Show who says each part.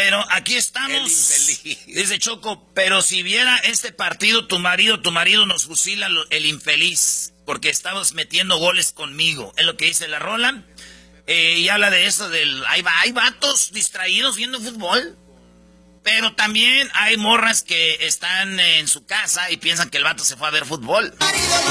Speaker 1: Pero aquí estamos.
Speaker 2: El infeliz.
Speaker 1: Dice Choco, pero si viera este partido, tu marido nos fusila el infeliz. Porque estamos metiendo goles conmigo. Es lo que dice la rola. Y habla de eso, hay vatos distraídos viendo fútbol. Pero también hay morras que están en su casa y piensan que el vato se fue a ver fútbol.